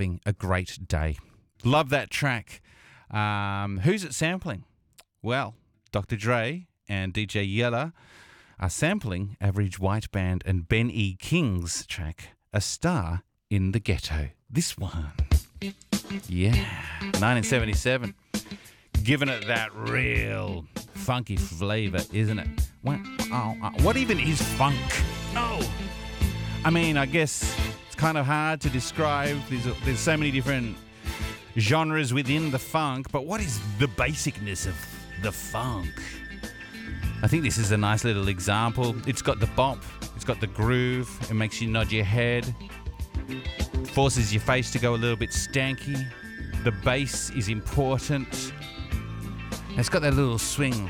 having a great day. Love that track. Who's it sampling? Well, Dr. Dre and DJ Yella are sampling Average White Band and Ben E. King's track, A Star in the Ghetto. This one. Yeah, 1977. Giving it that real funky flavour, isn't it? What even is funk? Oh, I mean, I guess it's kind of hard to describe. There's so many different genres within the funk, but what is the basicness of the funk? I think this is a nice little example. It's got the bop, it's got the groove, it makes you nod your head, forces your face to go a little bit stanky. The bass is important. It's got that little swing.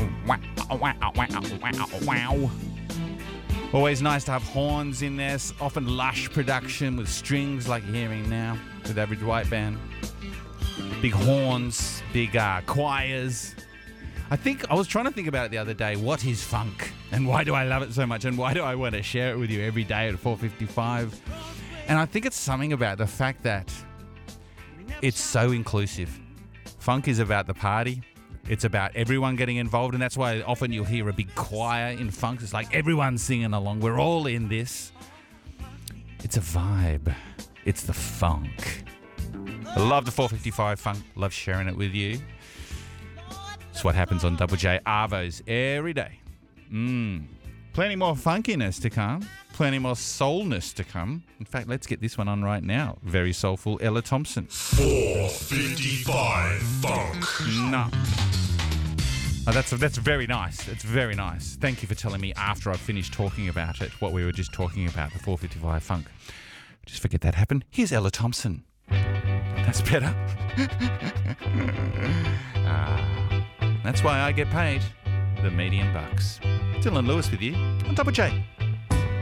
Wow. Always nice to have horns in there. Often lush production with strings like you're hearing now with Average White Band. Big horns, big choirs. I was trying to think about it the other day. What is funk? And why do I love it so much? And why do I want to share it with you every day at 4:55? And I think it's something about the fact that it's so inclusive. Funk is about the party. It's about everyone getting involved. And that's why often you'll hear a big choir in funk. It's like everyone's singing along. We're all in this. It's a vibe. It's the funk. I love the 4:55 funk. Love sharing it with you. It's what happens on Double J Arvos every day. Plenty more funkiness to come. Plenty more soulness to come. In fact, let's get this one on right now. Very soulful Ella Thompson. 4:55 funk. No. Oh, that's very nice. It's very nice. Thank you for telling me after I've finished talking about it, what we were just talking about, the 4:55 funk. Just forget that happened. Here's Ella Thompson. That's better. That's why I get paid the medium bucks. Dylan Lewis with you on Double J.